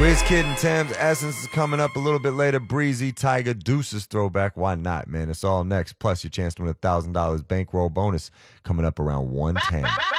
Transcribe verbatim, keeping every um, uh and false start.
WizKid and Tams Essence is coming up a little bit later. Breezy, Tiger, Deuces throwback. Why not, man? It's all next. Plus your chance to win a one thousand dollars bankroll bonus coming up around one ten.